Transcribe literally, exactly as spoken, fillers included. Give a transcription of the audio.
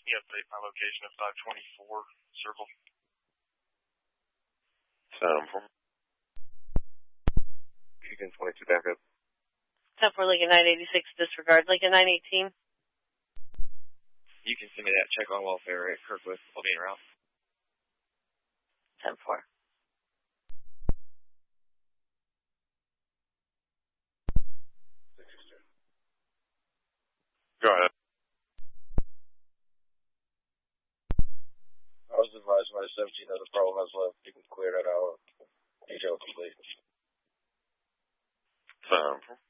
you update my location of five twenty-four Circle. Um, for Beacon twenty-two backup. ten four Lincoln nine eighty-six, disregard Lincoln nine eighteen. You can send me that check on welfare at Kirkwood. I'll be en route. ten four. Go ahead. I was advised by seventeen that the problem has left. You can clear that out. Detail complete. Um,